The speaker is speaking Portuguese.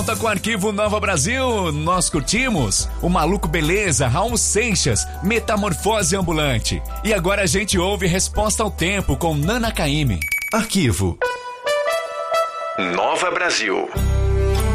Volta com o Arquivo Nova Brasil, nós curtimos o Maluco Beleza, Raul Seixas, Metamorfose Ambulante. E agora a gente ouve Resposta ao Tempo com Nana Caymmi. Arquivo Nova Brasil.